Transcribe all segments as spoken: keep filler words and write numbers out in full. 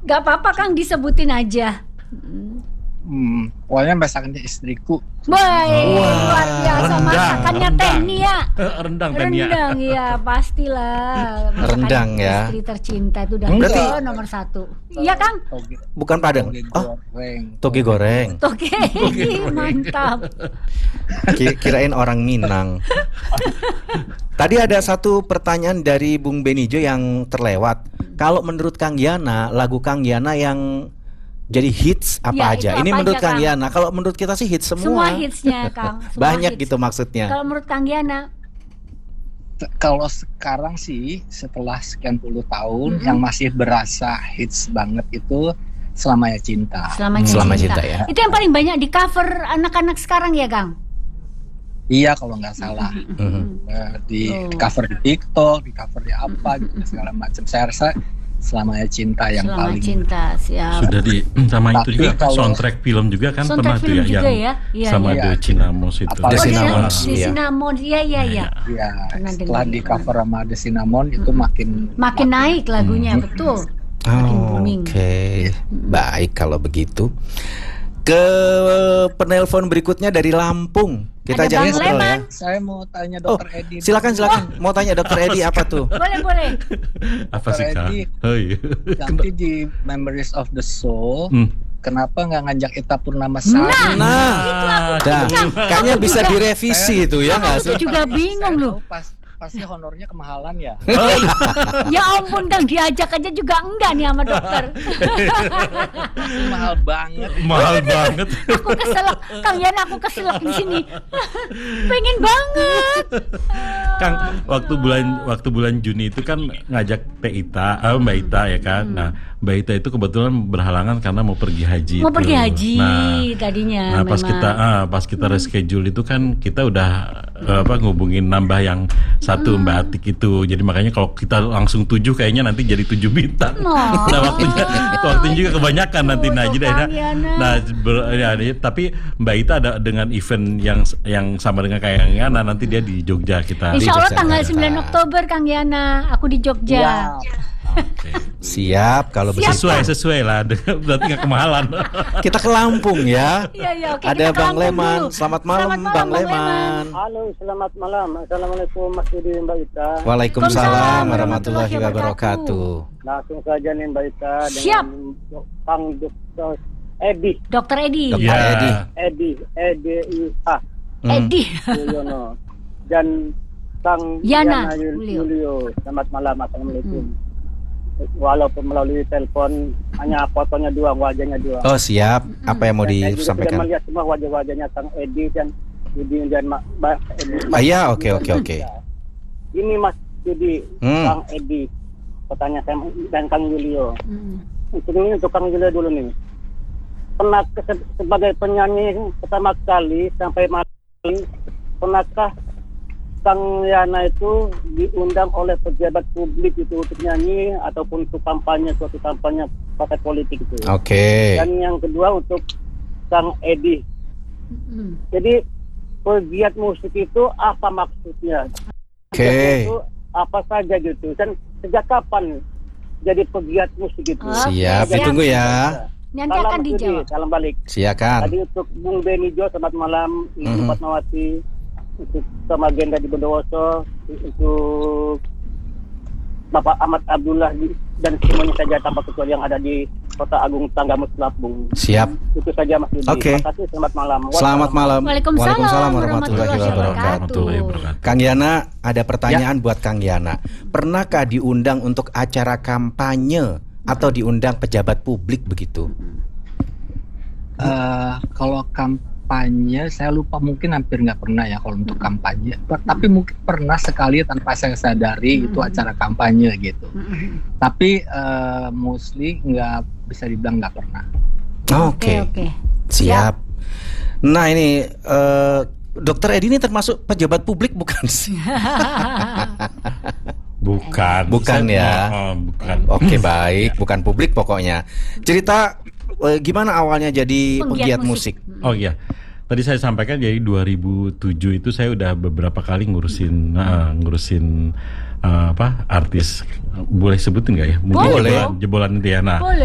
Gak apa-apa Kang, disebutin aja. Hmm, pokoknya masakannya istriku. Baik, Wah, luar biasa rendang, masakannya rendang. Tenia. Rendang Tenia. Rendang, ya pastilah. Masakan Rendang, ya. Istri tercinta itu udah Berarti- oh, nomor satu. Iya Kang. Toge, Bukan Padang. toge Oh, goreng. toge goreng. Oke, mantap. Ki- Kirain orang Minang. Tadi ada satu pertanyaan dari Bung Benijo yang terlewat. Kalau menurut Kang Yana, lagu Kang Yana yang jadi hits apa Ya, aja? itu Ini apa menurut aja, Kang Kang? Yana. Kalau menurut kita sih hits semua. Semua hitsnya Kang. Semua Banyak hits. gitu maksudnya. Kalau menurut Kang Yana, T- Kalau sekarang sih setelah sekian puluh tahun Mm-mm. yang masih berasa hits banget itu Selamanya Cinta. Selamanya Selama Cinta. cinta ya. Itu yang paling banyak di cover anak-anak sekarang ya Kang? Iya kalau nggak salah. Mhm. Eh, di Oh. cover di TikTok, di cover di apa gitu segala macam. Saya rasa Selamanya Cinta yang Selama paling Cinta, siap. Sudah di sama itu Tapi juga kalau- soundtrack film juga kan Soundtrack pernah tuh film ya juga yang ya? Iya, sama iya. The Cinamos itu. Apa- The Oh, dia Cinnamon, di iya. Cinnamon, iya iya iya. ya Pernah setelah dengar. di cover sama The Cinnamon itu makin Makin naik lagunya, Hmm. betul. Makin Oh, booming. Oke, baik kalau begitu. Ke penelpon berikutnya dari Lampung. Kita Ada jangan Bang scroll ya. Leman. Saya mau tanya Oh, Dokter Edi. silakan silakan. Mau tanya Dokter Edi apa tuh? Boleh boleh. Apa sih Kak? Edi. Oh iya. Nanti di Memories of the Soul, Hmm. kenapa nggak ngajak Ita Purnamasari? Nah, Itu dah, Kang. kayaknya bisa direvisi itu ya nggak sih? Aku juga bingung Saya loh. tahu pas pasti honornya kemahalan ya. Ya ampun Kang, diajak aja juga enggak nih sama dokter. Itu mahal banget. Mahal banget. Aku keselak, Kang Yana aku keselak di sini. Pengen banget. Kang, waktu bulan waktu bulan Juni itu kan ngajak Teh Ita, eh, Mbak Ita ya kan. Nah, Mbak Ita itu kebetulan berhalangan karena mau pergi haji. Mau itu. pergi haji Nah, tadinya. Nah pas memang. kita ah, pas kita reschedule itu kan kita udah eh, apa ngubungin nambah yang satu Mbak Atik itu. Jadi makanya kalau kita langsung tujuh kayaknya nanti jadi tujuh bintang. Oh. Nah waktunya waktunya juga kebanyakan nanti nah Tuh, jadi Kang nah, Yana. nah ber- ya, ya, tapi Mbak Ita ada dengan event yang yang sama dengan kayak yang Yana nanti dia di Jogja kita. Insya Allah Jogja, tanggal Jakarta. sembilan Oktober Kang Yana, aku di Jogja. Ya, Oke. Siap kalau Siap. begitu. Sesuai sesuai lah berarti nggak kemahalan. Kita ke Lampung ya. Iya iya oke. Ada kita ke Bang Lampung Leman. dulu. Selamat malam, Selamat Bang Bang Leman. Halo, selamat malam. Assalamualaikum Mas Yudi Mbak Ita. Waalaikumsalam warahmatullahi wabarakatuh. Langsung saja nih Mbak Ita Siap. dengan Kang Dokter Edi, Dokter Edi. Dokter Ya. Edi. Edi, E D I A Hmm. Edi. Yuliono dan Kang Yana Yana Yul- Julio. Yulio. Selamat malam, assalamualaikum. Walaupun melalui telepon hanya fotonya dua, wajahnya dua. Oh siap. Apa yang mau Dan saya juga sudah disampaikan? melihat semua wajah-wajahnya Kang Edi dan Yudi dan Ma- Mbak Edi. Ah, iya, oke, oke, oke. Ini Mas Yudi, Hmm. Kang Edi, pertanyaan saya dan Kang Yulio. Hmm. Untuk ini untuk Kang Yulio dulu nih. Pernah ke- sebagai penyanyi pertama kali sampai mati, pernahkah Kang Yana itu diundang oleh pejabat publik itu untuk nyanyi ataupun untuk kampanye, suatu kampanye partai politik itu? Oke. Dan yang kedua untuk Kang Edi. Hmm. Jadi pegiat musik itu apa maksudnya? Oke. Pegiat itu apa saja gitu? Dan sejak kapan jadi pegiat musik itu? Oke, Siap. siap. Ditunggu ya. Nanti Salam akan Mas Yudi, dijawab. salam balik. Silakan. Tadi untuk Bung Benijo, selamat malam. Ibu Mhm. Fatmawati, untuk sama agenda di Bondowoso, untuk Bapak Ahmad Abdullah di- dan semuanya saja tanpa kecuali yang ada di Kota Agung Tanggamus Lampung. Siap. Itu saja Mas Yudi. Oke. Terima kasih, selamat malam. Selamat malam. Waalaikumsalam warahmatullahi wabarakatuh. Warahmatullahi wabarakatuh. Kang Yana, ada pertanyaan buat Kang Yana. Pernahkah diundang untuk acara kampanye atau diundang pejabat publik begitu? Eh, kalau kampanye saya lupa, mungkin hampir nggak pernah ya kalau untuk kampanye. Per- Tapi mungkin pernah sekali tanpa saya sadari itu acara kampanye gitu. Hmm. Tapi eh, mostly nggak bisa dibilang nggak pernah. Oke. Oke. Siap. Nah ini eh, Dokter Edi ini termasuk pejabat publik bukan sih? Bukan. Bukan Saya- ya. oh, bukan. Oke baik, bukan publik pokoknya. Cerita eh, gimana awalnya jadi Penggiat pegiat musik? Oh iya. Tadi saya sampaikan jadi dua ribu tujuh itu saya udah beberapa kali ngurusin nah, ngurusin eh, apa artis. Boleh sebutin nggak ya? Mungkin Boleh. jebolan, jebolan dia. Nah, Boleh.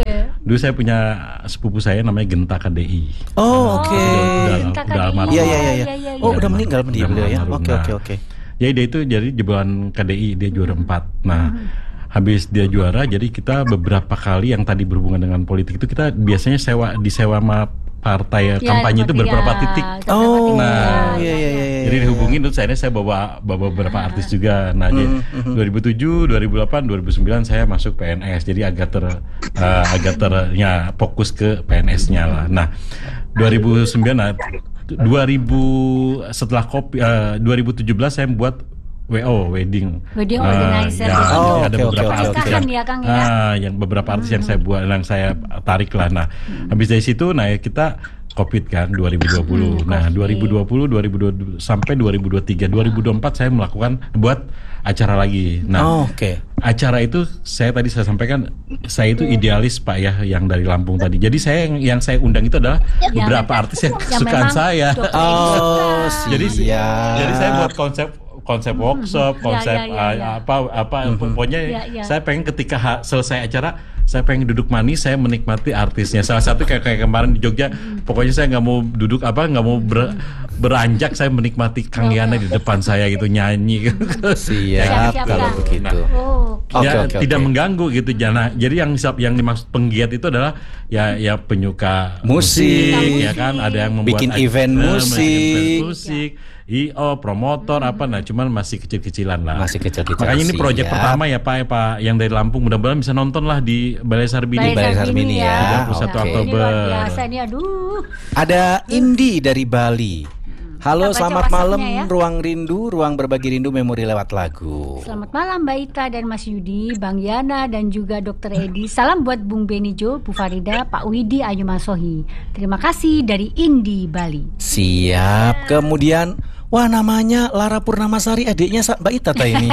Dulu saya punya sepupu saya namanya Genta K D I. Oh, oke. Udah, Genta udah K D I. almarhum. Iya iya iya. Iya, iya, Oh, iya. udah meninggal dia Udah beliau ya. almarhum. Oke Nah, oke oke. Jadi dia itu jadi jebolan K D I, dia juara empat. Nah, habis dia juara, jadi kita beberapa kali yang tadi berhubungan dengan politik itu kita biasanya sewa disewa sama partai Ya, kampanye itu seperti beberapa ya, titik. beberapa Oh, titik. Nah, iya iya iya. Jadi dihubungin terus akhirnya saya bawa bawa beberapa artis juga. Nah, jadi dua ribu tujuh, dua ribu delapan, dua ribu sembilan saya masuk P N S. Jadi agak ter eh, agak ter ya fokus ke P N S-nya lah. Nah, dua ribu sembilan nah, dua ribu setelah kopi eh, dua ribu tujuh belas saya membuat W O wedding Wedding Nah, organizer. ya, Oh, jadi ada oke, beberapa oke, oke, artis oke. yang Ya, Kang, ya. ah, yang beberapa artis yang saya buat yang saya tarik lah. Nah, habis dari situ nah kita Covid kan dua ribu dua puluh. Hmm, Nah, Covid. dua ribu dua puluh, dua ribu dua puluh sampai dua ribu dua puluh tiga, dua ribu dua puluh empat saya melakukan buat acara lagi. Nah, Oh, oke. acara itu saya tadi saya sampaikan saya itu idealis Pak ya yang dari Lampung tadi. Jadi saya yang, yang saya undang itu adalah beberapa artis yang Yang kesukaan memang saya. dokter Oh, suka. Jadi siap. jadi saya buat konsep konsep workshop, Ya, konsep ya, ya, uh, ya. apa apa pokoknya Ya, ya. saya pengen ketika ha- selesai acara saya pengen duduk manis, saya menikmati artisnya. Salah satu kayak, kayak kemarin di Jogja, pokoknya saya nggak mau duduk apa, nggak mau ber- beranjak, saya menikmati Kang Yana di depan saya gitu nyanyi. Siap Siap, kalau siap. begitu. Oh, Oke, ya oke, tidak oke. mengganggu gitu Jana. Jadi yang yang dimaksud penggiat itu adalah ya ya penyuka Musik. ya kan, ada yang membuat Bikin ac- event eh, musik. event musik, I O, promotor apa, nah cuman masih kecil-kecilan lah. Masih kecil-kecilan, Makanya ini proyek siap. pertama ya Pak, ya Pak yang dari Lampung, mudah-mudahan bisa nonton lah di Balai Sarbini. Balai Sarbini ya, tiga puluh satu oke. Ini Oktober. luar biasa nih, aduh. Ada Indi dari Bali. Halo, Kita baca selamat malam WhatsApp-nya ya. Ruang Rindu, Ruang Berbagi Rindu Memori lewat lagu. Selamat malam Mbak Ita dan Mas Yudi, Bang Yana dan juga Dokter Edi. Salam buat Bung Benijo, Bu Farida, Pak Widi, Ayu Masohi. Terima kasih dari Indi Bali. Siap. Kemudian, wah namanya Lara Purnamasari, adiknya Sa- Mbak Ita ta ini.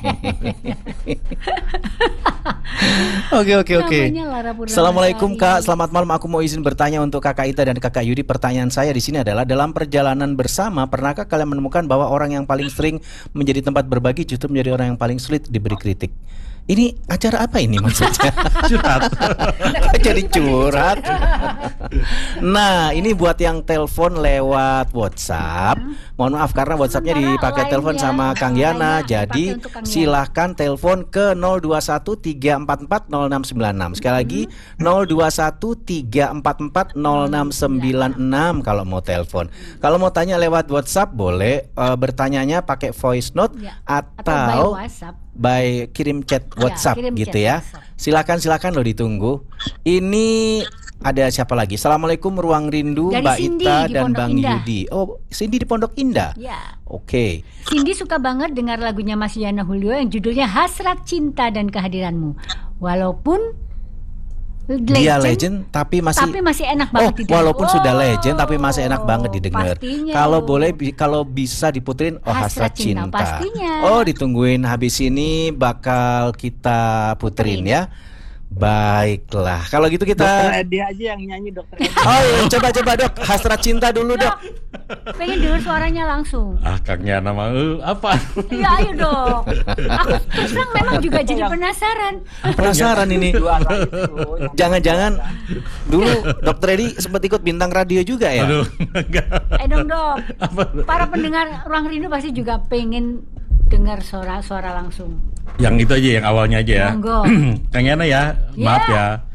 Oke oke oke. Namanya Lara Purnamasari. Assalamualaikum Kak, selamat malam. Aku mau izin bertanya untuk Kakak Ita dan Kakak Yudi. Pertanyaan saya di sini adalah dalam perjalanan bersama, pernahkah kalian menemukan bahwa orang yang paling sering menjadi tempat berbagi justru menjadi orang yang paling sulit diberi kritik? Ini acara apa ini maksudnya? Curhat. Jadi curhat. Nah, ini buat yang telepon lewat WhatsApp. Mohon maaf karena WhatsAppnya Sementara dipakai line telepon ya, sama Kang line-nya Yana. dipakai Jadi untuk Kang Yana. silahkan telepon ke nol dua satu tiga empat empat nol enam sembilan enam. Sekali lagi nol dua satu tiga empat empat nol enam sembilan enam kalau mau telepon. Kalau mau tanya lewat WhatsApp boleh, eh, bertanyanya pakai voice note Ya, atau, atau by WhatsApp. by kirim chat WhatsApp kirim gitu chat ya. WhatsApp. Silakan silakan lo ditunggu. Ini ada siapa lagi? Assalamualaikum Ruang Rindu, Dari Mbak Cindy Ita di dan Pondok Bang Indah. Yudi. Oh, Cindy di Pondok Indah. Ya. Oke. Cindy suka banget dengar lagunya Mas Yana Julio yang judulnya Hasrat Cinta dan Kehadiranmu. Walaupun Dia legend tapi masih tapi masih enak Oh, banget didengar. walaupun sudah Oh, legend tapi masih enak banget didengar. pastinya. Kalau boleh bi- kalau bisa diputerin oh Hasrat Hasrat Cinta, Cinta. pastinya. Oh, ditungguin habis ini bakal kita puterin ya. Baiklah. Kalau gitu Dokter kita Edi aja yang nyanyi Dokter Edi. Oh, iya, coba-coba Dok, Hasrat Cinta dulu, Dok. pengen dengar suaranya langsung. Ah Kang Yana mah eh, apa? Ya ayo dong. Aku terus terang memang juga jadi penasaran. Penasaran ini. Dua kali itu, yang- Jangan-jangan dulu Dokter Edi sempat ikut bintang radio juga ya? Aduh, enggak. Eh dong dok. Apa? Para pendengar Ruang Rindu pasti juga pengen dengar suara-suara langsung. Yang itu aja, yang awalnya aja ya. Monggo. Kang Yana ya, maaf Ya. ya.